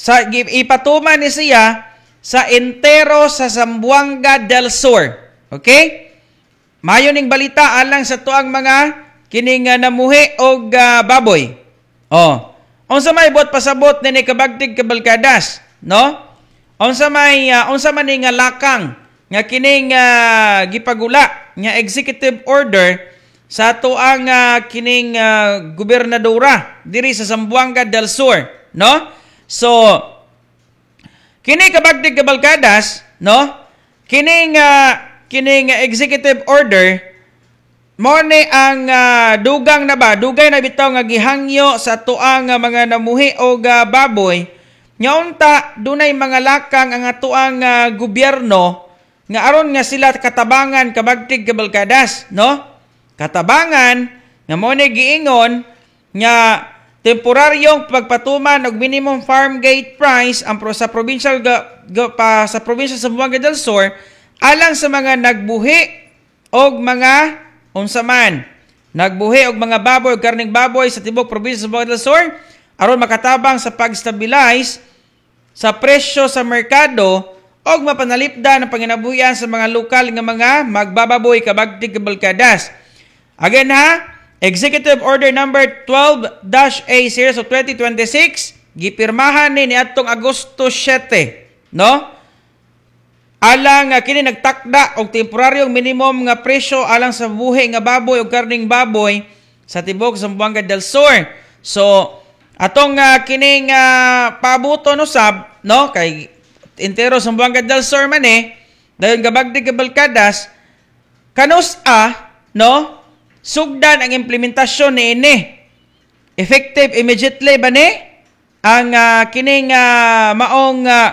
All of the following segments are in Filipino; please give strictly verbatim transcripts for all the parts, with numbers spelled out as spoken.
sa ipatuman ni siya sa entero sa Zamboanga del Sur. Okay? Mayo ning balita alang sa tuang mga kining uh, namuhi og uh, baboy. Oh. Unsa may buot pasabot ni kabagtig kabalkadas, no? Unsa may uh, unsa man ni nga lakang nga kining uh, gipagula nga executive order sa tuang uh, kining uh, gobernadora diri sa Zamboanga del Sur, no? So kini kabagtig kabalkadas, no? Kining uh, kining uh, executive order mo ni ang uh, dugang na ba, dugay na bitaw nga gihangyo sa tuang uh, mga namuhi og uh, baboy. Nya unta dunay mga lakang ang atuang uh, gobyerno nga aron nga sila katabangan kabagtig kabalkadas, no? Katabangan nga mo ni giingon nga temporaryong pagpatuman og minimum farm gate price ang pro sa provincial ga, ga, pa, sa probinsya sa Zamboanga del Sur alang sa mga nagbuhi og mga unsa man nagbuhi og mga baboy og karning baboy sa tibok probinsya sa Zamboanga del Sur aron makatabang sa pag-stabilize sa presyo sa merkado og mapanalipdan ang panginabuhian sa mga lokal nga mga magbababoy kabagtig kabalkadas. Again ha, Executive Order number twelve A series of twenty twenty-six gipirmahan ni niadtong Agosto siyete, no? Alang uh, kini nagtakda og temporaryong minimum nga presyo alang sa buhi nga baboy o karning baboy sa tibok Zamboanga del Sur. So atong uh, kining uh, pabuto no sab, no, kay entero Zamboanga del Sur man eh dayon gabagdig kabalkadas kanus a, no? Sugdan ang implementasyon ni ini. Effective immediately ba ni? Ang uh, kining uh, maong uh,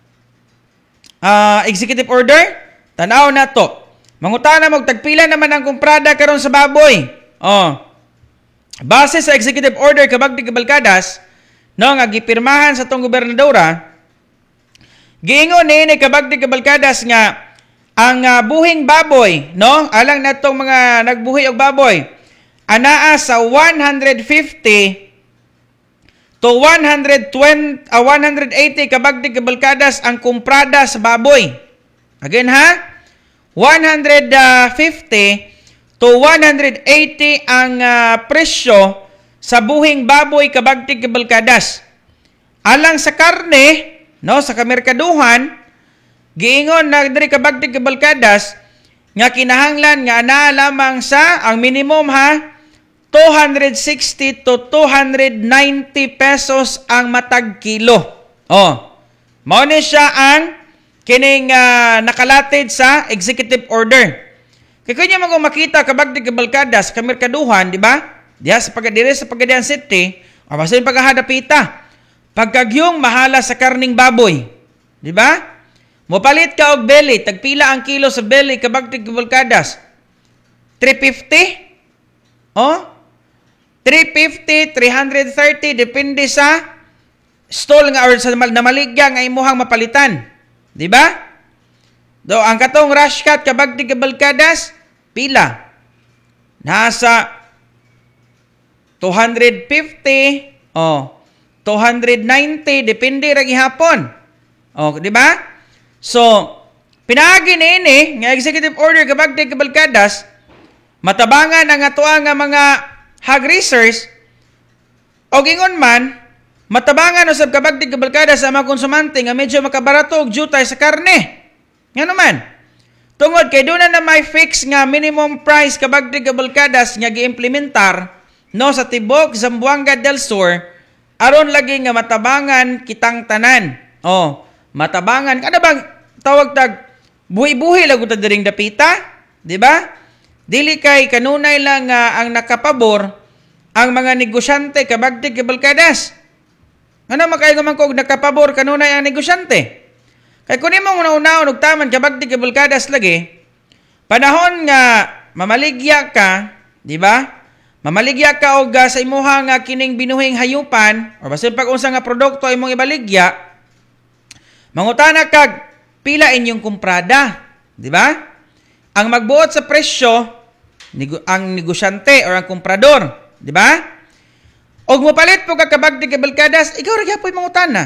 uh, executive order? Tanaw na to. Mangutana mo, tagpila naman ang kumprada karon sa baboy. Oh. Base sa executive order kabagdig kabalkadas, no, nga gipirmahan sa tong gobernadora, giingon ni ini kabagdig kabalkadas nga ang uh, buhing baboy, no? Alang natong mga nagbuhi og baboy, anaa sa one hundred fifty to one hundred twenty, uh, one hundred eighty kabagdig kabalkadas ang kumprada sa baboy. Again ha? one hundred fifty to one hundred eighty ang uh, presyo sa buhing baboy kabagdig kabalkadas. Alang sa karne, no, sa kamerkaduhan, giingon na diri kabagdig kabalkadas nga kinahanglan nga ana lamang sa ang minimum ha two hundred sixty to two hundred ninety pesos ang matag kilo. Oh. Mao ni siya ang kining uh, nakalatid sa executive order. Kay kunya mo makita kabagdig kabalkadas kamerkaduhan, di ba? Diya sa pagdire sa Pagadian City, abasin pagahadapita. Pagkagyong mahala sa karning baboy. Di ba? Mopalit ka og belly, tagpila ang kilo sa belly kabagtig kabalkadas. three fifty? Oh? three fifty, three thirty depende sa stall nga or sa namaligya nga imuhang mapalitan. Di ba? Do ang katong rush cut kabagtig kabalkadas pila? Nasa two fifty, oh, two ninety depende ra gihapon. Oh, di ba? So, pinaagi na ini, nga executive order kabagdig kabalkadas, matabangan ang atoa nga mga hog raisers, o gingon man, matabangan usab kabagdig kabalkadas sa mga konsumante nga medyo makabarato og jutay sa karne. Nga naman, tungod kay doon na may fix nga minimum price kabagdig kabalkadas nga giimplementar, no, sa tibok Zamboanga del Sur, aron lagi nga matabangan kitang tanan. Oh, matabangan kada bang tawag tag buhi-buhi lagu ta diring dapita, di ba? Dili kay kanunay lang uh, ang nakapabor ang mga negosyante kabagdig kabalkadas. Ano makaingon man ko og nakapabor kanunay ang negosyante? Kay kun imong una-una og taman kabagdig kabalkadas lagi, panahon nga mamaligya ka, di ba? Mamaligya ka og uh, sa imuhang uh, kining binuhing hayupan o basin pag unsa nga produkto imong ibaligya, mangutana kag pila inyong kumprada, di ba? Ang magbuot sa presyo nego, ang negosyante or ang kumprador, di ba? Og mopalit po ka kabagdig kabalkadas, ikaw ra gyapon mangutana.